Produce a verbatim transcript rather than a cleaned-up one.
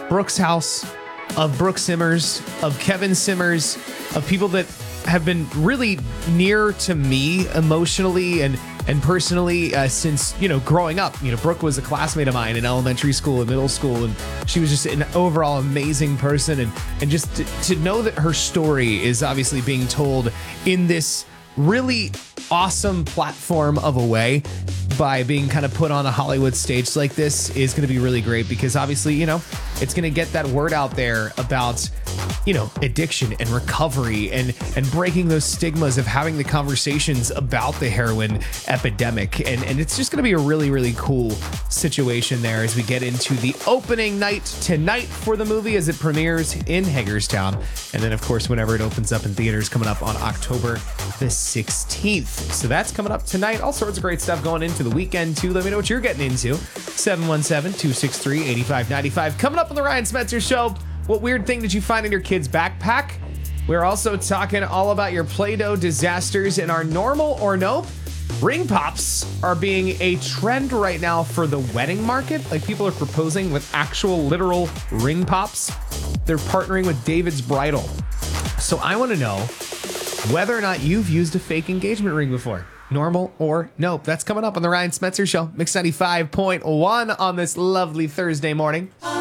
Brooke's house, of Brooke Simmers, of Kevin Simmers, of people that have been really near to me emotionally and and personally uh, since, you know, growing up. You know, Brooke was a classmate of mine in elementary school and middle school, and she was just an overall amazing person. And, and just to, to know that her story is obviously being told in this really awesome platform of a way by being kind of put on a Hollywood stage like this is going to be really great, because obviously, you know, it's going to get that word out there about, you know, addiction and recovery and and breaking those stigmas of having the conversations about the heroin epidemic. And, and it's just going to be a really, really cool situation there as we get into the opening night tonight for the movie as it premieres in Hagerstown. And then, of course, whenever it opens up in theaters coming up on October the sixteenth. So that's coming up tonight. All sorts of great stuff going into the weekend, too. Let me know what you're getting into. seven one seven, two six three, eight five nine five. Coming up on the Ryan Spencer Show, what weird thing did you find in your kid's backpack? We're also talking all about your Play-Doh disasters in our normal or nope. Ring pops are being a trend right now for the wedding market. Like, people are proposing with actual literal ring pops. They're partnering with David's Bridal. So I want to know whether or not you've used a fake engagement ring before. Normal or nope. That's coming up on the Ryan Spencer Show. Mix ninety-five point one on this lovely Thursday morning.